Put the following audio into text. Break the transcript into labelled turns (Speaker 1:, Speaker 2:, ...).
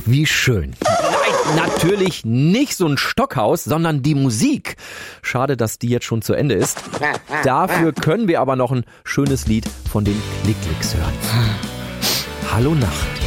Speaker 1: wie schön. Nein, natürlich nicht so ein Stockhaus, sondern die Musik. Schade, dass die jetzt schon zu Ende ist. Dafür können wir aber noch ein schönes Lied von den Klick-Klicks hören. Hallo Nacht.